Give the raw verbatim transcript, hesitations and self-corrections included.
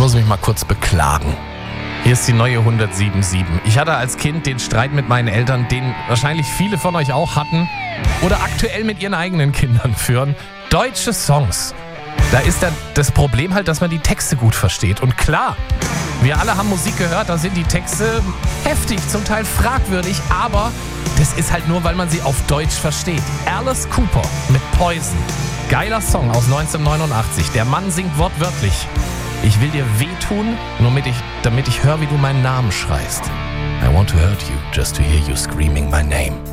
muss mich mal kurz beklagen. Hier ist die neue hundertsieben sieben. Ich hatte als Kind den Streit mit meinen Eltern, den wahrscheinlich viele von euch auch hatten oder aktuell mit ihren eigenen Kindern führen. Deutsche Songs. Da ist dann das Problem halt, dass man die Texte gut versteht. Und klar, wir alle haben Musik gehört, da sind die Texte heftig, zum Teil fragwürdig, aber das ist halt nur, weil man sie auf Deutsch versteht. Alice Cooper mit Poison. Geiler Song aus neunzehnhundertneunundachtzig. Der Mann singt wortwörtlich: Ich will dir wehtun, nur damit ich, damit ich höre, wie du meinen Namen schreist. I want to hurt you just to hear you screaming my name.